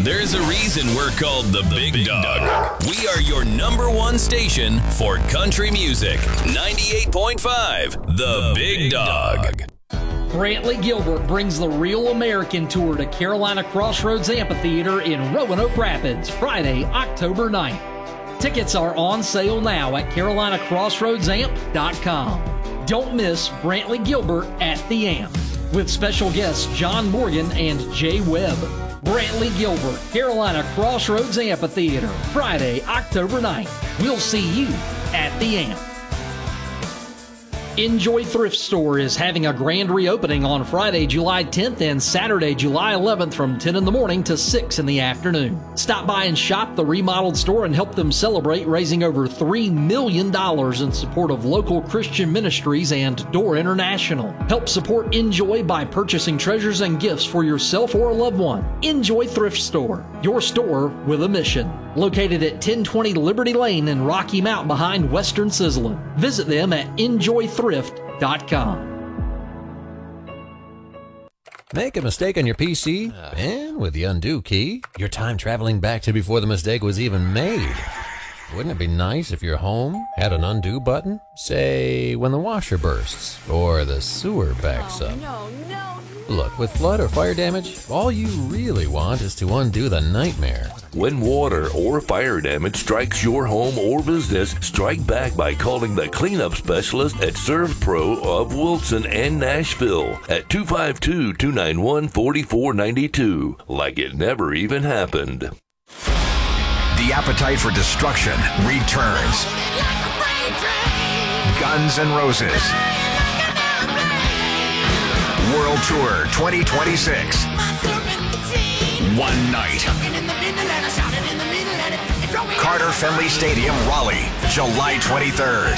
There's a reason we're called the Big Dog. We are your number one station for country music. 98.5, The Big Dog. Brantley Gilbert brings the Real American Tour to Carolina Crossroads Amphitheater in Roanoke Rapids, Friday, October 9th. Tickets are on sale now at carolinacrossroadsamp.com. Don't miss Brantley Gilbert at the Amp, with special guests John Morgan and Jay Webb. Brantley Gilbert, Carolina Crossroads Amphitheater, Friday, October 9th. We'll see you at the Amp. Enjoy Thrift Store is having a grand reopening on Friday, July 10th and Saturday, July 11th from 10 in the morning to 6 in the afternoon. Stop by and shop the remodeled store and help them celebrate raising over $3 million in support of local Christian ministries and Door International. Help support Enjoy by purchasing treasures and gifts for yourself or a loved one. Enjoy Thrift Store, your store with a mission. Located at 1020 Liberty Lane in Rocky Mount behind Western Sizzlin'. Visit them at enjoythrift.com. Make a mistake on your PC, and with the undo key, your time traveling back to before the mistake was even made. Wouldn't it be nice if your home had an undo button? Say, when the washer bursts, or the sewer backs up. No. Look, with flood or fire damage, all you really want is to undo the nightmare. When water or fire damage strikes your home or business, strike back by calling the cleanup specialist at ServPro of Wilson and Nashville at 252-291-4492, like it never even happened. The appetite for destruction returns. Guns N' Roses World Tour 2026. One night. Carter Finley Stadium, Raleigh, July 23rd.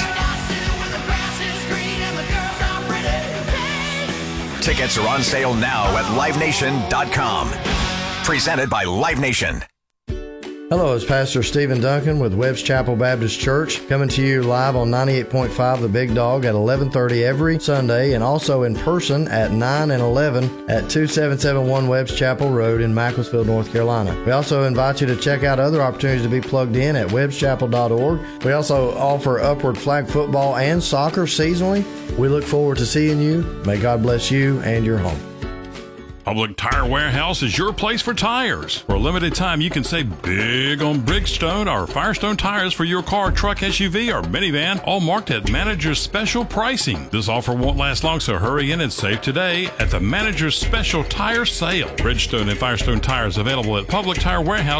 Tickets are on sale now at livenation.com. Presented by Live Nation. Hello, it's Pastor Stephen Duncan with Webb's Chapel Baptist Church, coming to you live on 98.5 The Big Dog at 11:30 every Sunday, and also in person at 9 and 11 at 2771 Webb's Chapel Road in Macclesfield, North Carolina. We also invite you to check out other opportunities to be plugged in at webbschapel.org. We also offer upward flag football and soccer seasonally. We look forward to seeing you. May God bless you and your home. Public Tire Warehouse is your place for tires. For a limited time, you can save big on Bridgestone or Firestone tires for your car, truck, SUV, or minivan, all marked at Manager's Special Pricing. This offer won't last long, so hurry in and save today at the Manager's Special Tire Sale. Bridgestone and Firestone tires available at Public Tire Warehouse